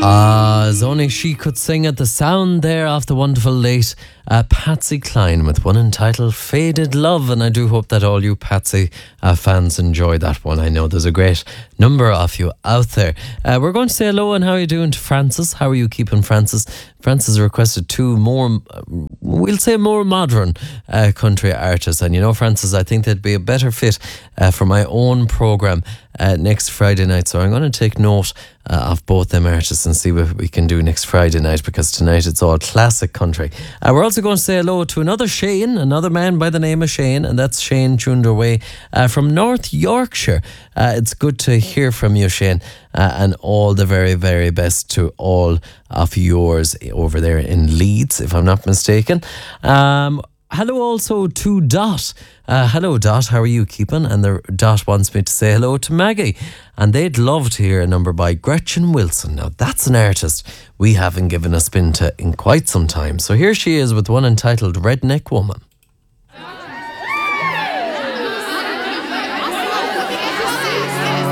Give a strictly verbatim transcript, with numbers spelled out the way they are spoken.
Ah, as only she could sing it. The sound there of the wonderful late uh, Patsy Cline with one entitled Faded Love. And I do hope that all you Patsy uh, fans enjoy that one. I know there's a great number of you out there. Uh, we're going to say hello and how are you doing to Francis? How are you keeping, Francis? Francis requested two more, we'll say more modern uh, country artists. And you know, Francis, I think they'd be a better fit uh, for my own programme uh, next Friday night. So I'm going to take note uh, of both them artists and see what we can do next Friday night, because tonight it's all classic country. Uh, we're also going to say hello to another Shane, another man by the name of Shane, and that's Shane tuned away uh, from North Yorkshire. Uh, it's good to hear from you, Shane, uh, and all the very, very best to all of yours over there in Leeds, if I'm not mistaken. Um, hello also to Dot. Uh, hello, Dot. How are you keeping? And the Dot wants me to say hello to Maggie. And they'd love to hear a number by Gretchen Wilson. Now, that's an artist we haven't given a spin to in quite some time. So here she is with one entitled Redneck Woman.